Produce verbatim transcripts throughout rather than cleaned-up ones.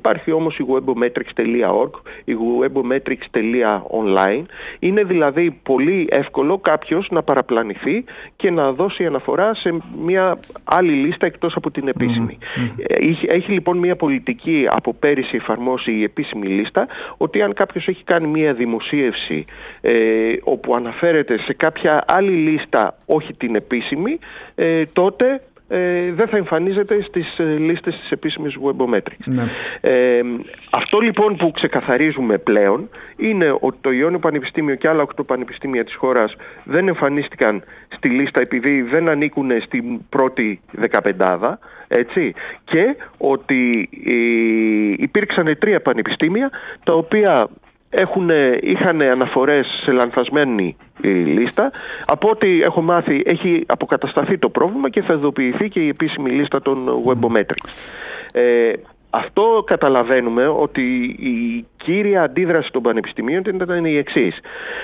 Υπάρχει όμως η webometrics τελεία org, η webometrics τελεία online. Είναι δηλαδή πολύ εύκολο κάποιος να παραπλανηθεί και να δώσει αναφορά σε μια άλλη λίστα εκτός από την επίσημη. Mm-hmm. Έχει, έχει λοιπόν μια πολιτική από πέρυσι εφαρμόσει η επίσημη λίστα, ότι αν κάποιος έχει κάνει μια δημοσίευση ε, όπου αναφέρεται σε κάποια άλλη λίστα, όχι την επίσημη, ε, τότε Ε, δεν θα εμφανίζεται στις ε, λίστες της επίσημης webometrics. Ναι. Ε, αυτό λοιπόν που ξεκαθαρίζουμε πλέον είναι ότι το Ιόνιο Πανεπιστήμιο και άλλα οκτώ πανεπιστήμια της χώρας δεν εμφανίστηκαν στη λίστα επειδή δεν ανήκουν στην πρώτη δεκαπεντάδα, έτσι, και ότι ε, υπήρξαν τρία πανεπιστήμια τα οποία Έχουν, είχαν αναφορές σε λανθασμένη η λίστα. Από ό,τι έχω μάθει έχει αποκατασταθεί το πρόβλημα και θα ειδοποιηθεί και η επίσημη λίστα των webometrics. Ε, αυτό καταλαβαίνουμε ότι η κύρια αντίδραση των πανεπιστημίων ήταν η εξής.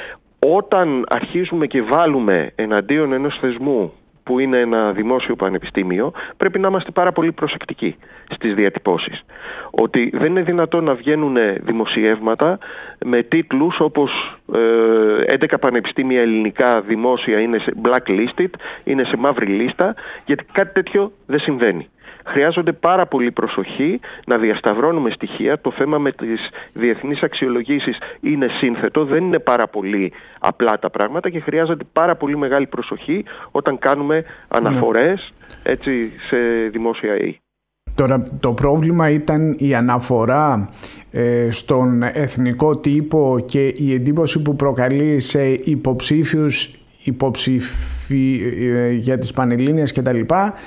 Όταν αρχίζουμε και βάλουμε εναντίον ενός θεσμού που είναι ένα δημόσιο πανεπιστήμιο, πρέπει να είμαστε πάρα πολύ προσεκτικοί στις διατυπώσεις. Ότι δεν είναι δυνατόν να βγαίνουν δημοσιεύματα με τίτλους όπως ε, έντεκα πανεπιστήμια ελληνικά δημόσια είναι σε blacklisted, είναι σε μαύρη λίστα, γιατί κάτι τέτοιο δεν συμβαίνει. Χρειάζονται πάρα πολύ προσοχή να διασταυρώνουμε στοιχεία. Το θέμα με τις διεθνείς αξιολογήσεις είναι σύνθετο, δεν είναι πάρα πολύ απλά τα πράγματα και χρειάζεται πάρα πολύ μεγάλη προσοχή όταν κάνουμε αναφορές, έτσι, σε δημόσια ΑΕΗ. Τώρα το πρόβλημα ήταν η αναφορά ε, στον εθνικό τύπο και η εντύπωση που προκαλεί σε υποψήφιους υποψήφοι ε, για τις Πανελλήνιες κτλ.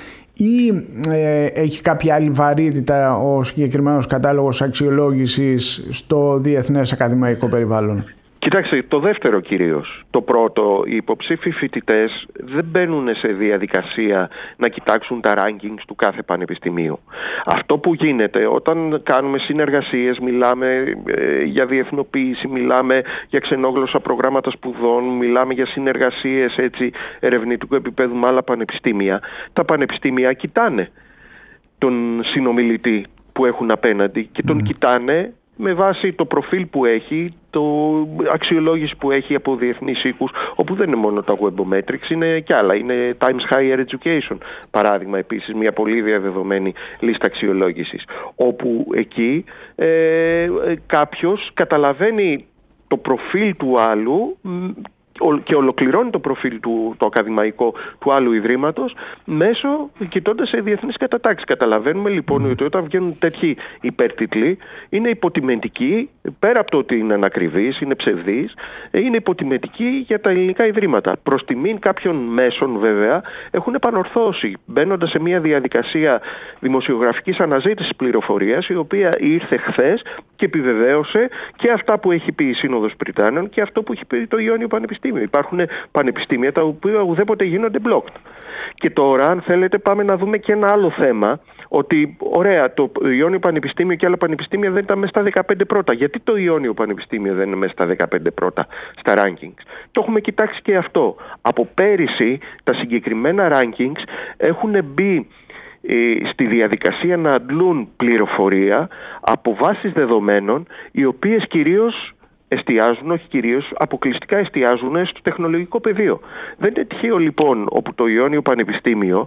Ή ε, έχει κάποια άλλη βαρύτητα ο συγκεκριμένος κατάλογος αξιολόγησης στο διεθνές ακαδημαϊκό περιβάλλον? Κοιτάξτε, το δεύτερο κυρίως. Το πρώτο, οι υποψήφοι φοιτητές δεν μπαίνουν σε διαδικασία να κοιτάξουν τα rankings του κάθε πανεπιστημίου. Αυτό που γίνεται όταν κάνουμε συνεργασίες, μιλάμε ε, για διεθνοποίηση, μιλάμε για ξενόγλωσσα προγράμματα σπουδών, μιλάμε για συνεργασίες, έτσι, ερευνητικού επίπεδου με άλλα πανεπιστήμια, τα πανεπιστήμια κοιτάνε τον συνομιλητή που έχουν απέναντι και τον mm. κοιτάνε με βάση το προφίλ που έχει, το αξιολόγηση που έχει από διεθνείς οίκους, όπου δεν είναι μόνο τα webometrics, είναι κι άλλα. Είναι Times Higher Education, παράδειγμα, επίσης, μια πολύ διαδεδομένη λίστα αξιολόγησης, όπου εκεί ε, κάποιος καταλαβαίνει το προφίλ του άλλου και ολοκληρώνει το προφίλ του, το ακαδημαϊκό του άλλου ιδρύματος μέσω κοιτώντας σε διεθνείς κατατάξεις. Καταλαβαίνουμε λοιπόν ότι όταν βγαίνουν τέτοιοι υπερτίτλοι είναι υποτιμητικοί, πέρα από το ότι είναι ανακριβείς, είναι ψευδείς, είναι υποτιμητικοί για τα ελληνικά ιδρύματα. Προς τιμήν κάποιων μέσων βέβαια έχουν επανορθώσει, μπαίνοντας σε μια διαδικασία δημοσιογραφικής αναζήτησης πληροφορίας, η οποία ήρθε χθες και επιβεβαίωσε και αυτά που έχει πει η Σύνοδος Πριτάνων και αυτό που έχει πει το Ιόνιο Πανεπιστήμιο. Υπάρχουν πανεπιστήμια τα οποία ουδέποτε γίνονται blocked. Και τώρα, αν θέλετε, πάμε να δούμε και ένα άλλο θέμα. Ότι, ωραία, το Ιόνιο Πανεπιστήμιο και άλλα πανεπιστήμια δεν ήταν μέσα στα δεκαπέντε πρώτα. Γιατί το Ιόνιο Πανεπιστήμιο δεν είναι μέσα στα δεκαπέντε πρώτα στα rankings? Το έχουμε κοιτάξει και αυτό. Από πέρυσι τα συγκεκριμένα rankings έχουν μπει ε, στη διαδικασία να αντλούν πληροφορία από βάσεις δεδομένων, οι οποίες κυρίως εστιάζουν, όχι κυρίως, αποκλειστικά εστιάζουν στο τεχνολογικό πεδίο. Δεν είναι τυχαίο λοιπόν όπου το Ιόνιο Πανεπιστήμιο,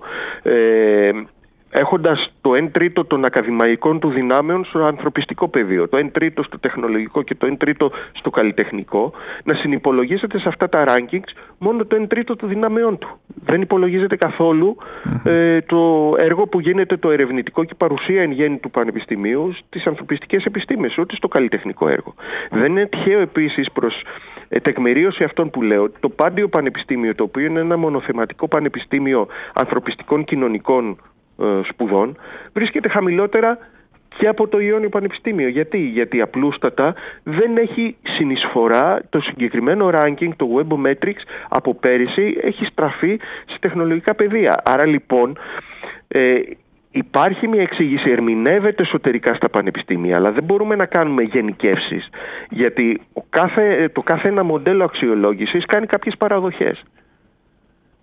ε, έχοντας το εν τρίτο των ακαδημαϊκών του δυνάμεων στο ανθρωπιστικό πεδίο, το εν τρίτο στο τεχνολογικό και το εν τρίτο στο καλλιτεχνικό, να συνυπολογίζεται σε αυτά τα rankings μόνο το εν τρίτο των δυνάμεών του. Δεν υπολογίζεται καθόλου mm-hmm. ε, το έργο που γίνεται, το ερευνητικό και παρουσία εν γέννη του πανεπιστημίου στις ανθρωπιστικές επιστήμες, ούτε στο καλλιτεχνικό έργο. Δεν είναι τυχαίο επίσης, προς ε, τεκμηρίωση αυτών που λέω, το Πάντιο Πανεπιστήμιο, το οποίο είναι ένα μονοθεματικό πανεπιστήμιο ανθρωπιστικών κοινωνικών σπουδών, βρίσκεται χαμηλότερα και από το Ιόνιο Πανεπιστήμιο. Γιατί? Γιατί απλούστατα δεν έχει συνεισφορά, το συγκεκριμένο ranking, το webometrics από πέρυσι έχει στραφεί σε τεχνολογικά πεδία. Άρα λοιπόν ε, υπάρχει μια εξήγηση, ερμηνεύεται εσωτερικά στα πανεπιστήμια, αλλά δεν μπορούμε να κάνουμε γενικεύσεις, γιατί ο κάθε, το κάθε ένα μοντέλο αξιολόγησης κάνει κάποιες παραδοχές.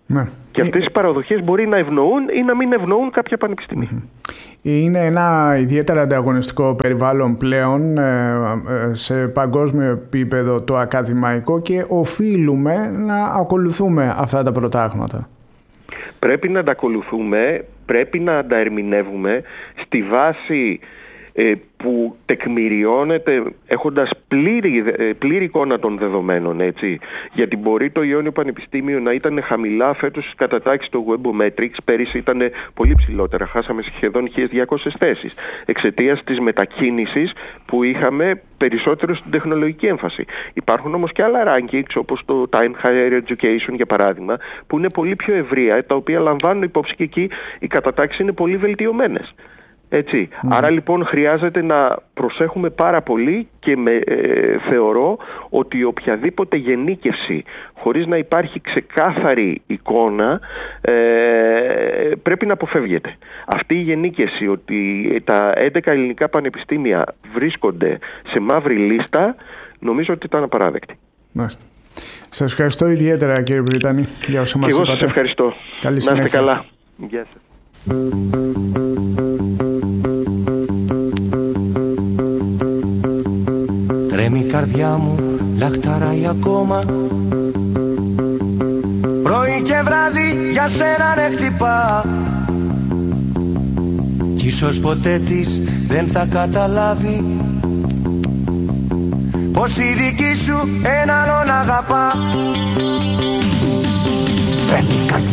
Ναι. Και αυτές οι παραδοχές μπορεί να ευνοούν ή να μην ευνοούν κάποια πανεπιστήμια. Είναι ένα ιδιαίτερα ανταγωνιστικό περιβάλλον πλέον σε παγκόσμιο επίπεδο το ακαδημαϊκό και οφείλουμε να ακολουθούμε αυτά τα προτάγματα. Πρέπει να τα ακολουθούμε, πρέπει να τα ερμηνεύουμε στη βάση που τεκμηριώνεται έχοντας πλήρη, πλήρη εικόνα των δεδομένων, έτσι. Γιατί μπορεί το Ιόνιο Πανεπιστήμιο να ήταν χαμηλά φέτος στις κατατάξεις του Webometrics, πέρυσι ήταν πολύ ψηλότερα, χάσαμε σχεδόν χίλιες διακόσιες θέσεις εξαιτίας της μετακίνησης που είχαμε περισσότερο στην τεχνολογική έμφαση. Υπάρχουν όμως και άλλα rankings όπως το Time Higher Education για παράδειγμα, που είναι πολύ πιο ευρεία, τα οποία λαμβάνουν υπόψη και εκεί οι κατατάξεις είναι πολύ βελτιωμένες. Έτσι. Mm. Άρα λοιπόν χρειάζεται να προσέχουμε πάρα πολύ και με, ε, θεωρώ ότι οποιαδήποτε γενίκευση χωρίς να υπάρχει ξεκάθαρη εικόνα ε, πρέπει να αποφεύγεται. Αυτή η γενίκευση ότι τα έντεκα ελληνικά πανεπιστήμια βρίσκονται σε μαύρη λίστα νομίζω ότι ήταν απαράδεκτη. Μάλιστα. Σας ευχαριστώ ιδιαίτερα κύριε Βρυτανή για όσα μας είπατε. Εγώ σας ευχαριστώ. Καλή συνέχεια. Να είστε καλά. Γεια σας. Τρέμει η καρδιά μου, λαχταράει ακόμα. Πρωί και βράδυ για σένα ναι χτυπά. Κι ίσως ποτέ της δεν θα καταλάβει πως η δική σου έναν άλλον αγαπά. Τρέμει η καρδιά